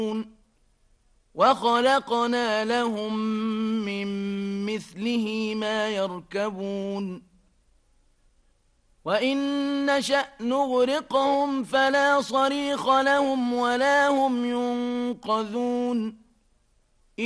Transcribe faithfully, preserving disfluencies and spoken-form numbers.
وخلقنا لهم من مثله ما يركبون وإن نشأ نغرقهم فلا صريخ لهم ولا هم ينقذون